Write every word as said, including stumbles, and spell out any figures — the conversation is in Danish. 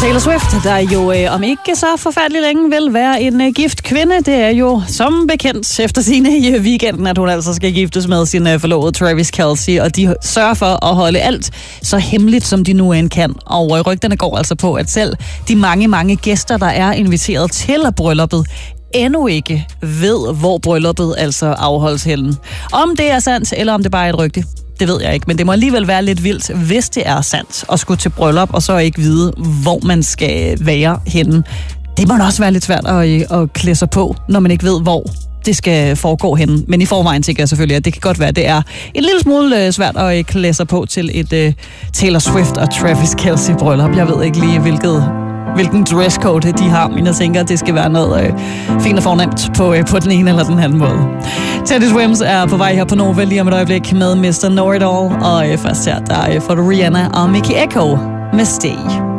Taylor Swift, der jo øh, om ikke så forfærdelig længe vil være en øh, gift kvinde. Det er jo som bekendt efter sine i weekenden, at hun altså skal giftes med sin øh, forlovede Travis Kelce, og de sørger for at holde alt så hemmeligt, som de nu end kan. Og øh, rygterne går altså på, at selv de mange, mange gæster, der er inviteret til brylluppet, endnu ikke ved, hvor brylluppet altså afholdes henne. Om det er sandt, eller om det bare er et rygte, det ved jeg ikke, men det må alligevel være lidt vildt, hvis det er sandt, at skulle til bryllup, og så ikke vide, hvor man skal være henne. Det må også være lidt svært at, at klæde sig på, når man ikke ved, hvor det skal foregå henne. Men i forvejen tænker jeg selvfølgelig, at det kan godt være, at det er en lille smule svært at klæde sig på til et uh, Taylor Swift og Travis Kelce bryllup. Jeg ved ikke lige, hvilket... hvilken dresscode de har, men jeg tænker, at det skal være noget øh, fint og fornemt på, øh, på den ene eller den anden måde. Teddy Swims er på vej her på Nova lige om et øjeblik med mister Know It All, og øh, først her, der øh, får du Rihanna og Mickey Echo med Stay.